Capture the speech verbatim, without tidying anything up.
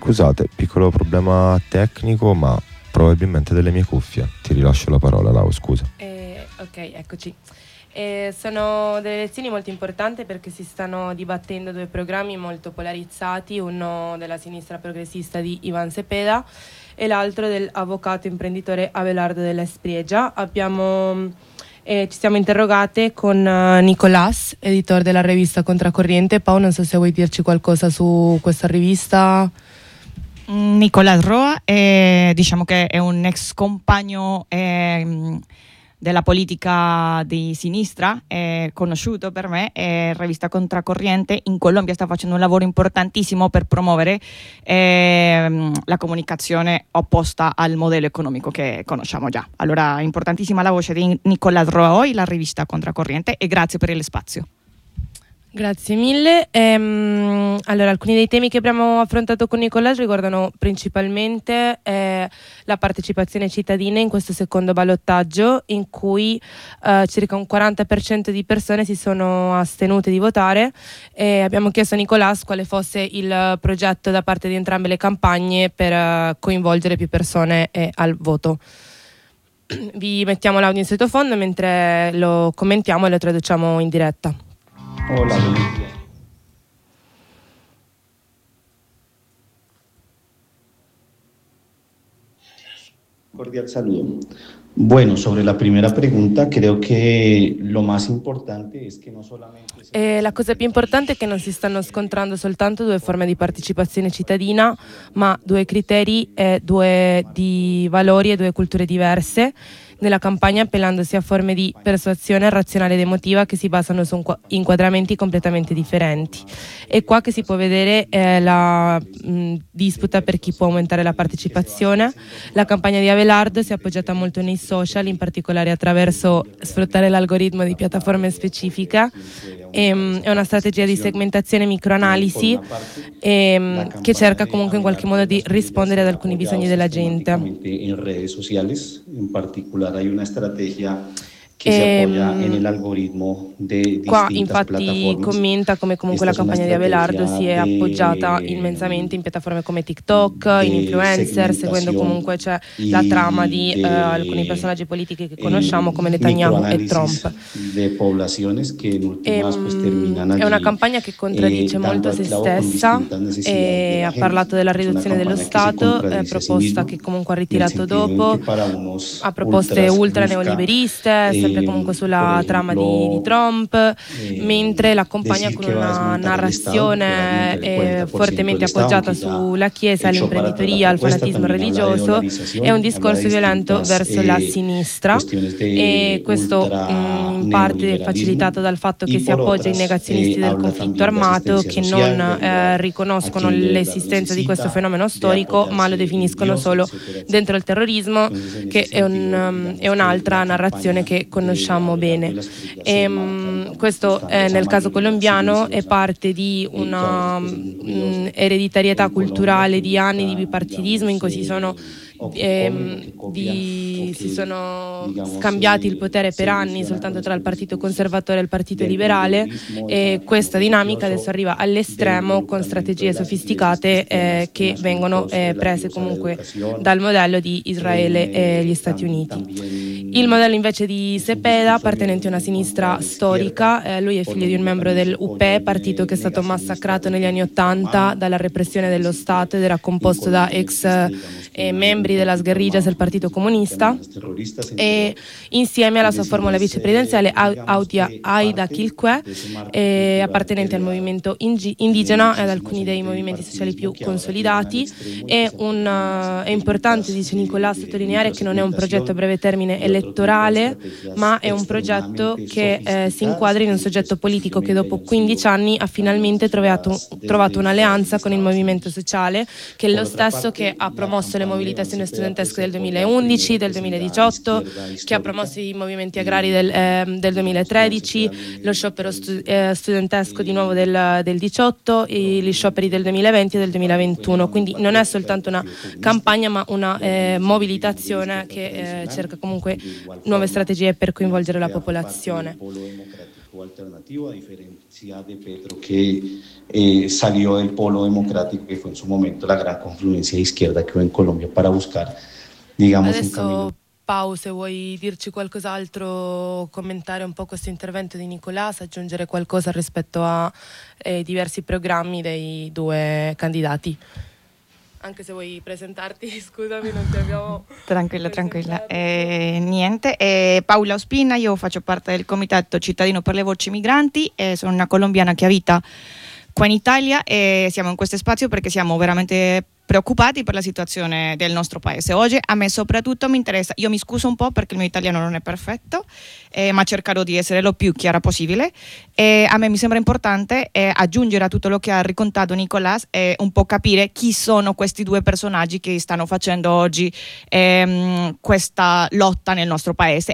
Scusate, piccolo problema tecnico, ma probabilmente delle mie cuffie. Ti rilascio la parola, Lau, scusa. Eh, ok, eccoci. Eh, sono delle elezioni molto importanti perché si stanno dibattendo due programmi molto polarizzati, uno della sinistra progressista di Ivan Cepeda e l'altro dell'avvocato imprenditore Abelardo della Espriella. Abbiamo, eh, ci siamo interrogate con uh, Nicolás, editore della rivista Contracorriente. Pau, non so se vuoi dirci qualcosa su questa rivista. Nicolás Roa è, diciamo che è un ex compagno eh, della politica di sinistra, è conosciuto per me, è rivista Contracorriente. In Colombia sta facendo un lavoro importantissimo per promuovere eh, la comunicazione opposta al modello economico che conosciamo già. Allora, importantissima la voce di Nicolás Roa, la rivista Contracorriente, e grazie per lo spazio. Grazie mille. Ehm, allora, alcuni dei temi che abbiamo affrontato con Nicolás riguardano principalmente eh, la partecipazione cittadina in questo secondo ballottaggio, in cui eh, circa un quaranta per cento di persone si sono astenute di votare, e abbiamo chiesto a Nicolás quale fosse il progetto da parte di entrambe le campagne per eh, coinvolgere più persone eh, al voto. Vi mettiamo l'audio in sottofondo mentre lo commentiamo e lo traduciamo in diretta. Hola, buenos días. Cordial saludo. Bueno, sobre la primera pregunta, creo que lo más importante es que no solamente... E la cosa più importante è che non si stanno scontrando soltanto due forme di partecipazione cittadina, ma due criteri, e due di valori e due culture diverse nella campagna, appellandosi a forme di persuasione razionale ed emotiva che si basano su inquadramenti completamente differenti. È qua che si può vedere eh, la mh, disputa per chi può aumentare la partecipazione. La campagna di Abelardo si è appoggiata molto nei social, in particolare attraverso sfruttare l'algoritmo di piattaforme specifiche. E, mh, è una strategia di segmentazione e microanalisi e, mh, che cerca comunque in qualche modo di rispondere ad alcuni bisogni della gente. In redes sociales, in particolare hay una estrategia che si appoggia nel algoritmo di qua infatti commenta come comunque la campagna di Abelardo si è appoggiata immensamente in piattaforme come TikTok, in influencer, seguendo comunque c'è la trama di eh, alcuni personaggi politici che conosciamo come Netanyahu e Trump. E, è una campagna che contraddice molto se stessa e ha parlato della riduzione dello Stato, eh, proposta che comunque ha ritirato dopo, ha proposte ultra neoliberiste, sempre comunque sulla trama di, di Trump, mentre l'accompagna con una narrazione eh, fortemente appoggiata sulla Chiesa, l'imprenditoria, il fanatismo religioso e un discorso violento verso la sinistra, e questo mh, in parte facilitato dal fatto che si appoggia ai negazionisti del conflitto armato, che non eh, riconoscono l'esistenza di questo fenomeno storico ma lo definiscono solo dentro il terrorismo, che è, un, um, è un'altra narrazione che conosciamo bene. E, um, questo eh, nel caso colombiano è parte di una um, ereditarietà culturale di anni di bipartidismo in cui si sono Eh, di, si sono scambiati il potere per anni soltanto tra il partito conservatore e il partito liberale, e questa dinamica adesso arriva all'estremo con strategie sofisticate eh, che vengono eh, prese comunque dal modello di Israele e gli Stati Uniti. Il modello invece di Cepeda, appartenente a una sinistra storica, eh, lui è figlio di un membro del U P E, partito che è stato massacrato negli anni Ottanta dalla repressione dello Stato ed era composto da ex eh, membri della Guerrillas del Partito Comunista, e insieme alla sua formula vicepresidenziale Audia Aida Quilque, eh, appartenente al movimento indigena e ad alcuni dei movimenti sociali più consolidati. È, un, uh, è importante, dice Nicolás, sottolineare che non è un progetto a breve termine elettorale, ma è un progetto che eh, si inquadra in un soggetto politico che dopo quindici anni ha finalmente trovato, trovato un'alleanza con il movimento sociale, che è lo stesso che ha promosso le mobilitazioni studentesche del duemilaundici, del duemiladiciotto, che ha promosso i movimenti agrari del, eh, del duemilatredici, lo sciopero stu- eh, studentesco di nuovo del, del diciotto, e gli scioperi del duemilaventi e del duemilaventuno. Quindi non è soltanto una campagna ma una eh, mobilitazione che eh, cerca comunque nuove strategie per coinvolgere la popolazione. político alternativo, a diferencia de Petro, que eh, salió del polo democrático, que fue en su momento la gran confluencia de izquierda que hubo en Colombia para buscar, digamos, Adesso, un camino. Pau, se vuoi dirci qualcos'altro, commentare un po' questo intervento di Nicolás, aggiungere qualcosa rispetto a eh, diversi programmi dei due candidati. Anche se vuoi presentarti, scusami, non ti abbiamo... Tranquilla, tranquilla. Eh, niente, eh, Paula Ospina, io faccio parte del Comitato Cittadino per le Voci Migranti, eh, sono una colombiana che abita qua in Italia e siamo in questo spazio perché siamo veramente preoccupati per la situazione del nostro paese. Oggi a me soprattutto mi interessa, io mi scuso un po' perché il mio italiano non è perfetto, eh, ma cercherò di essere lo più chiara possibile. E a me mi sembra importante eh, aggiungere a tutto lo che ha raccontato Nicolás e un po' capire chi sono questi due personaggi che stanno facendo oggi ehm, questa lotta nel nostro paese